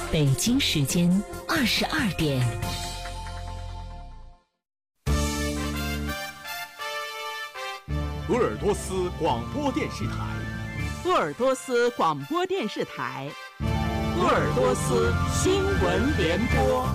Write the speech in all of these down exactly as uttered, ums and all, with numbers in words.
北京时间二十二点。 鄂尔多斯广播电视台， 鄂尔多斯广播电视台，鄂尔多斯新闻联播。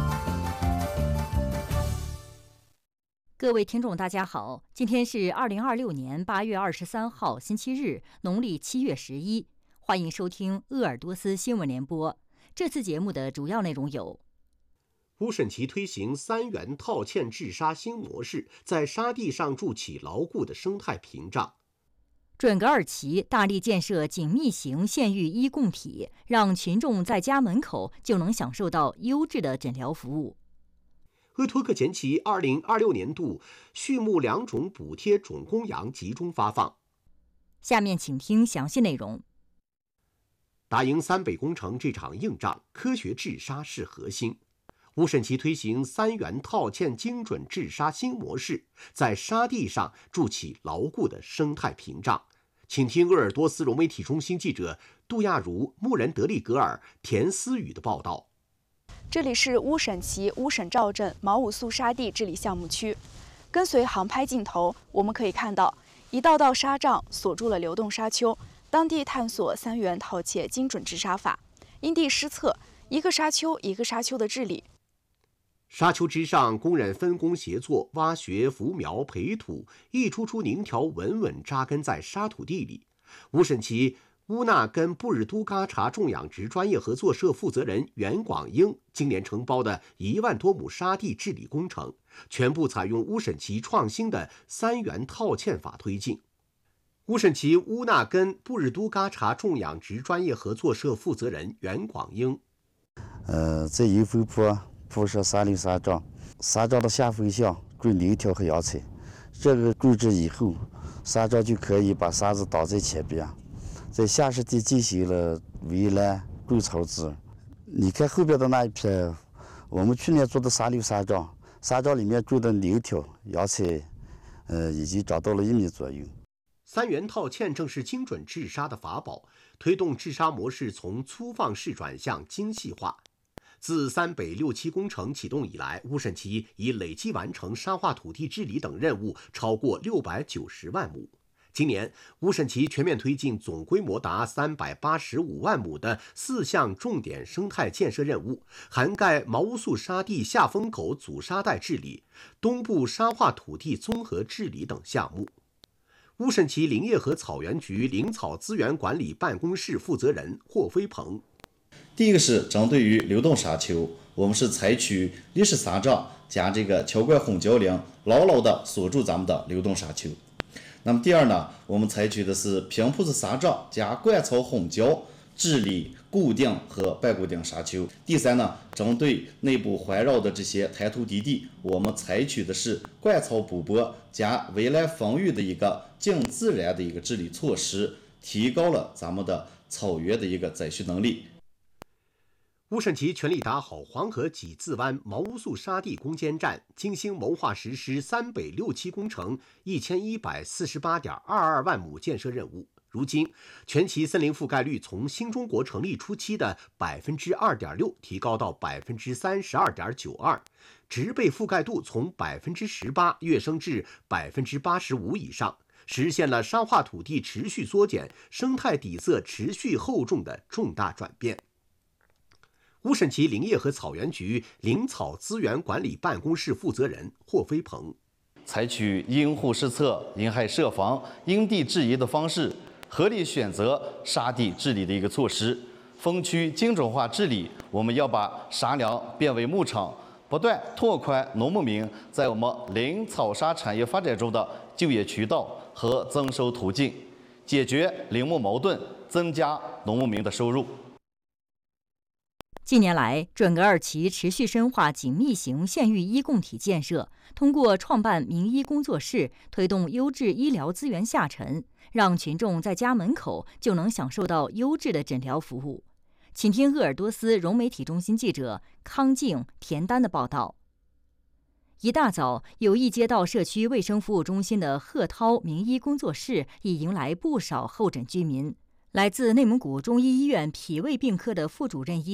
各位听众，大家好，今天是二零二六年八月二十三号，星期日，农历七月十一，欢迎收听鄂尔多斯新闻联播。这次节目的主要内容有： 乌审旗推行三元套嵌治沙新模式，在沙地上筑起牢固的生态屏障。准噶尔旗大力建设紧密型县域医共体，让群众在家门口就能享受到优质的诊疗服务。鄂托克前旗二零二六年度畜牧两种补贴种公羊集中发放。下面请听详细内容。打赢三北工程这场硬仗，科学治沙是核心。乌审旗推行三元套嵌精准治沙新模式，在沙地上筑起牢固的生态屏障。请听鄂尔多斯融媒体中心记者杜亚茹、穆仁德利格尔、田思雨的报道。 这里是乌审旗乌审肇镇毛五素沙地治理项目区。跟随航拍镜头，我们可以看到一道道沙障锁住了流动沙丘。当地探索三元套嵌精准治沙法，因地施策，一个沙丘一个沙丘的治理。沙丘之上，工人分工协作，挖掘、扶苗、培土，一株株宁条稳稳扎根在沙土地里。乌审旗乌纳根布日都嘎查种养殖专业合作社负责人袁广英今年承包的一万多亩沙地治理工程，全部采用乌审旗创新的三元套嵌法推进。乌审旗乌纳根布日都嘎查种养殖专业合作社负责人袁广英： 呃，在油肥坡铺设沙溜沙桩，沙桩的下方向种柳条和芽菜。这个种植以后，沙桩就可以把沙子倒在前边，在下湿地进行了围栏、种草籽。你看后边的那一片，我们去年做的沙溜沙桩，沙桩里面种的柳条、芽菜，呃，已经长到了一米左右。三元套嵌正是精准治沙的法宝，推动治沙模式从粗放式转向精细化。自三北六期工程启动以来，乌审旗已累计完成沙化土地治理等任务超过六百九十万亩。今年，乌审旗全面推进总规模达三百八十五万亩的四项重点生态建设任务，涵盖毛乌素沙地下风口阻沙带治理、东部沙化土地综合治理等项目。乌审旗林业和草原局林草资源管理办公室负责人霍飞鹏： 第一个是针对于流动沙丘，我们是采取立式沙障加这个桥冠混交梁，牢牢地锁住咱们的流动沙丘。那么第二呢，我们采取的是平铺式沙障加灌草混交治理固定和半固定沙丘。第三呢，针对内部环绕的这些滩涂低地，我们采取的是灌草补驳加围栏防御的一个近自然的一个治理措施，提高了咱们的草原的一个载蓄能力。 乌审旗全力打好黄河几字湾毛乌素沙地攻坚战，精心谋划实施三北六期工程一千一百四十八点二二万亩建设任务。如今，全旗森林覆盖率从新中国成立初期的百分之二点六提高到百分之三十二点九二，植被覆盖度从百分之十八跃升至百分之八十五以上，实现了沙化土地持续缩减、生态底色持续厚重的重大转变。乌审旗林业和草原局林草资源管理办公室负责人霍飞鹏： 采取因护施策、因害设防、因地制宜的方式，合理选择沙地治理的一个措施，风区精准化治理。我们要把沙梁变为牧场，不断拓宽农牧民在我们林草沙产业发展中的就业渠道和增收途径，解决林牧矛盾，增加农牧民的收入。 近年来，准噶尔旗持续深化紧密型县域医共体建设，通过创办名医工作室，推动优质医疗资源下沉，让群众在家门口就能享受到优质的诊疗服务。请听鄂尔多斯融媒体中心记者康静、田丹的报道。一大早，有意接到社区卫生服务中心的贺涛名医工作室已迎来不少候诊居民。来自内蒙古中医医院脾胃病科的副主任医